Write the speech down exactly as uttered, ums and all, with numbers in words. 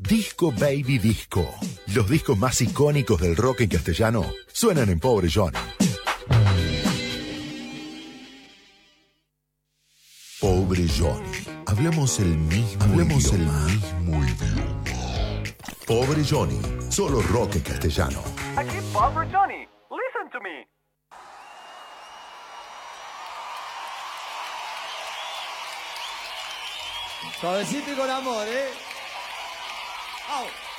Disco Baby Disco. Los discos más icónicos del rock en castellano suenan en Pobre Johnny. Pobre Johnny. Hablamos el mismo Hablamos idioma. el mismo idioma. Pobre Johnny. Solo rock en castellano. Aquí Pobre Johnny. Listen to me. Suavecito y con amor, ¿eh? ¡Au!